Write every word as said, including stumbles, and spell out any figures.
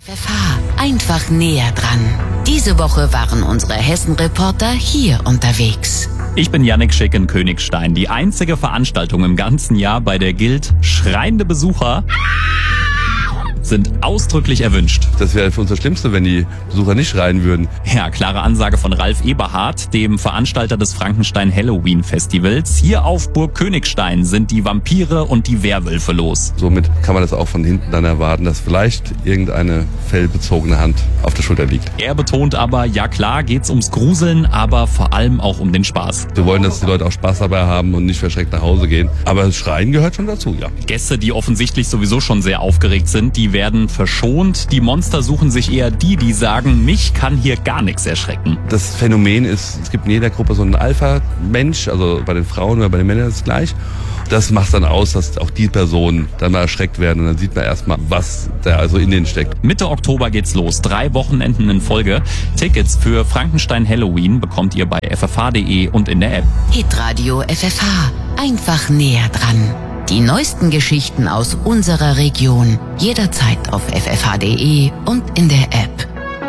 F F H, einfach näher dran. Diese Woche waren unsere Hessen-Reporter hier unterwegs. Ich bin Jannik Schick in Königstein. Die einzige Veranstaltung im ganzen Jahr, bei der gilt, schreiende Besucher sind ausdrücklich erwünscht. Das wäre für uns das Schlimmste, wenn die Besucher nicht schreien würden. Ja, klare Ansage von Ralf Eberhardt, dem Veranstalter des Frankenstein Halloween Festivals. Hier auf Burg Königstein sind die Vampire und die Werwölfe los. Somit kann man das auch von hinten dann erwarten, dass vielleicht irgendeine fellbezogene Hand auf der Schulter liegt. Er betont aber, ja klar geht's ums Gruseln, aber vor allem auch um den Spaß. Wir wollen, dass die Leute auch Spaß dabei haben und nicht verschreckt nach Hause gehen. Aber Schreien gehört schon dazu, ja. Gäste, die offensichtlich sowieso schon sehr aufgeregt sind, die werden verschont. Die Monster suchen sich eher die, die sagen, mich kann hier gar nichts erschrecken. Das Phänomen ist, es gibt in jeder Gruppe so einen Alpha-Mensch, also bei den Frauen oder bei den Männern ist es gleich. Das macht dann aus, dass auch die Personen dann mal erschreckt werden und dann sieht man erstmal, was da also in denen steckt. Mitte Oktober geht's los. Drei Wochenenden in Folge. Tickets für Frankenstein Halloween bekommt ihr bei f f h punkt d e und in der App. Hitradio F F H, einfach näher dran. Die neuesten Geschichten aus unserer Region, jederzeit auf f f h punkt d e und in der App.